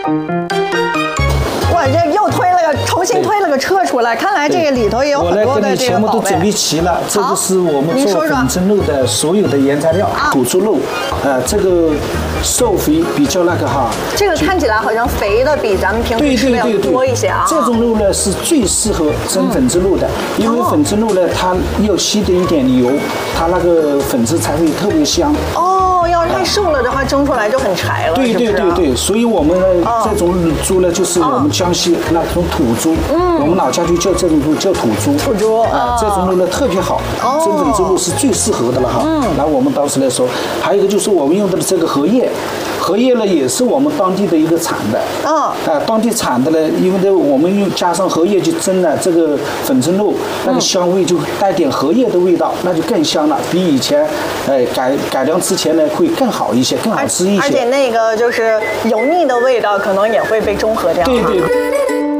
哇，这又重新推了个车出来，看来这个里头也有很多的这个宝贝。 我来给你全部都准备齐了，这个是我们做粉蒸肉的所有的原材料，土猪肉，这个瘦肥比较那个哈。 这个看起来好像肥的比咱们平时吃的要多一些啊。 这种肉呢是最适合蒸粉蒸肉的，因为粉蒸肉呢它要吸的一点油，它那个粉质才会特别香。 哦，要是太瘦了的话，蒸出来就很柴了。 对，所以我们呢这种猪呢就是我们江西那种土猪，我们老家就叫这种猪叫土猪。 土猪这种肉呢特别好，蒸粉蒸肉是最适合的了哈。那我们当时来说，还有一个就是我们用的这个荷叶。荷叶呢也是我们当地的一个产的，当地产的呢，因为呢我们加上荷叶去蒸了这个粉蒸肉，那个香味就带点荷叶的味道，那就更香了，比以前改良之前呢会更好一些，更好吃一些。 而且那个就是油腻的味道可能也会被中和掉。 对。